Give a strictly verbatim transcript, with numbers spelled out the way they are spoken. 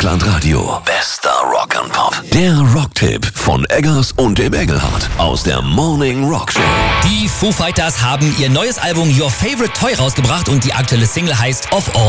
Deutschlandradio. Bester Rock'n'Pop. Der Rocktipp von Eggers und dem Engelhardt aus der Morning Rock Show. Die Foo Fighters haben ihr neues Album Your Favorite Toy rausgebracht und die aktuelle Single heißt Of All